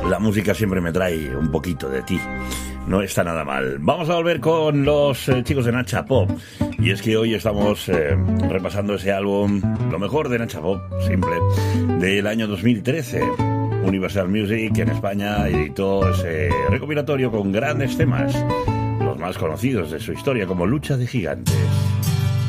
La música siempre me trae un poquito de ti. No está nada mal. Vamos a volver con los chicos de Nacha Pop. Y es que hoy estamos repasando ese álbum, lo mejor de Nacha Pop, simple, del año 2013. Universal Music en España editó ese recopilatorio con grandes temas, los más conocidos de su historia, como Lucha de Gigantes.